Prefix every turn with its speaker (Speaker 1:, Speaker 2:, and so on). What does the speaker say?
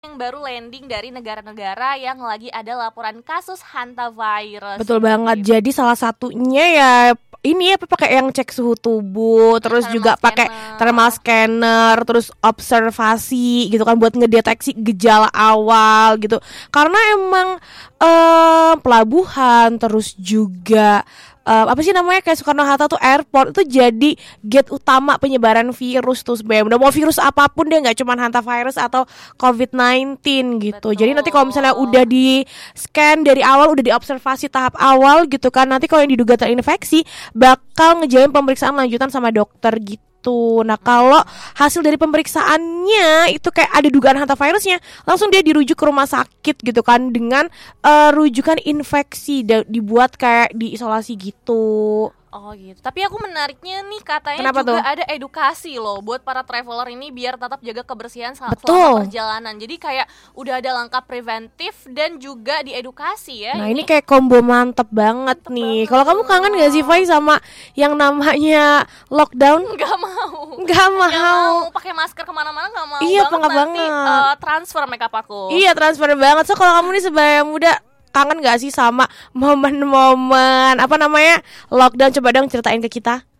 Speaker 1: yang baru landing dari negara-negara yang lagi ada laporan kasus hantavirus.
Speaker 2: Betul banget. Jadi salah satunya ya ini ya pakai yang cek suhu tubuh, terus juga pakai thermal scanner, terus observasi gitu kan buat ngedeteksi gejala awal gitu. Karena emang pelabuhan terus juga apa sih namanya kayak Soekarno-Hatta tuh airport itu jadi gate utama penyebaran virus tuh sebenarnya. Udah mau virus apapun deh, nggak cuma hantavirus atau COVID-19 gitu.
Speaker 1: Betul.
Speaker 2: Jadi nanti kalau misalnya udah di scan dari awal, udah diobservasi tahap awal gitu kan, nanti kalau yang diduga terinfeksi bakal ngejalin pemeriksaan lanjutan sama dokter gitu. Nah kalau hasil dari pemeriksaannya itu kayak ada dugaan hantavirusnya, langsung dia dirujuk ke rumah sakit gitu kan dengan rujukan infeksi dibuat kayak diisolasi gitu.
Speaker 1: Oh gitu. Tapi aku menariknya nih katanya
Speaker 2: Kenapa
Speaker 1: juga
Speaker 2: tuh?
Speaker 1: ada edukasi loh buat para traveler ini biar tetap jaga kebersihan selama
Speaker 2: Betul.
Speaker 1: perjalanan. Jadi kayak udah ada langkah preventif dan juga diedukasi ya.
Speaker 2: Nah ini kayak combo mantep banget nih. Kalau kamu kangen gak sih Fai sama yang namanya lockdown?
Speaker 1: Nggak mau.
Speaker 2: Nggak mau.
Speaker 1: Pakai masker kemana-mana nggak mau.
Speaker 2: Iya,
Speaker 1: banget nanti
Speaker 2: banget.
Speaker 1: transfer makeup aku.
Speaker 2: Iya transfer banget. So kalau kamu nih sebagai muda kangen gak sih sama momen-momen apa namanya lockdown? Coba dong ceritain ke kita.